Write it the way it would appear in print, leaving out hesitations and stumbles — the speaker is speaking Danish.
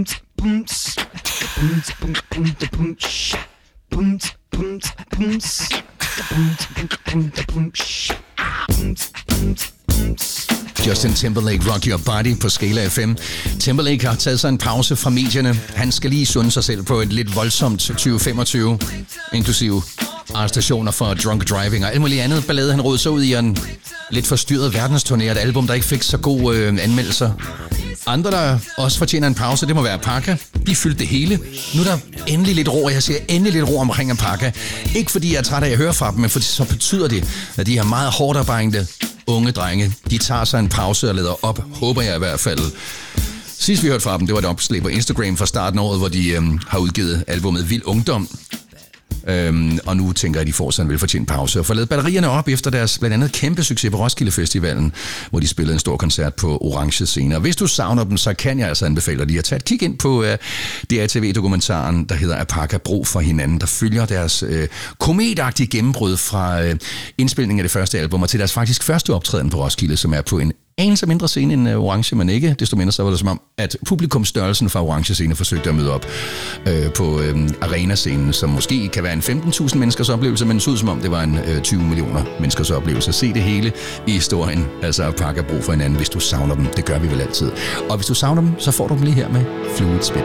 Justin Timberlake, Rock Your Body på Skala FM. Timberlake har taget sig en pause fra medierne. Han skal lige sunde sig selv på et lidt voldsomt 2025, inklusive arrestationer for drunk driving og alt muligt andet ballade. Han rodede sig ud i en lidt forstyrret verdensturné, et album, der ikke fik så gode anmeldelser. Andre, der også fortjener en pause, det må være Apaka. De fyldte det hele. Nu er der endelig lidt ro, og jeg siger endelig lidt ro omkring Apaka. Ikke fordi jeg er træt af at høre fra dem, men fordi så betyder det, at de her meget hårdt arbejdende unge drenge, de tager sig en pause og lader op, håber jeg i hvert fald. Sidst vi hørte fra dem, det var et opslag på Instagram fra starten af året, hvor de har udgivet albumet Vild Ungdom. Og nu tænker jeg, at de får sig en velfortjent pause og får lavet batterierne op efter deres blandt andet kæmpe succes på Roskilde Festivalen, hvor de spillede en stor koncert på Orange Scene. Og hvis du savner dem, så kan jeg altså anbefale dig at tage et kig ind på DRTV-dokumentaren, der hedder Apaka Brug for hinanden, der følger deres kometagtige gennembrud fra indspilningen af det første album og til deres faktisk første optræden på Roskilde, som er på en anelse mindre scene end Orange, men ikke desto mindre så var det som om, at publikumsstørrelsen fra Orange Scene forsøgte at møde op på Arena-scenen, som måske kan være en 15.000 menneskers oplevelse, men det så ud som om, det var en 20 millioner menneskers oplevelse. Se det hele i historien, altså Apaka Brug for hinanden, hvis du savner dem. Det gør vi vel altid. Og hvis du savner dem, så får du dem lige her med Fluid Spit.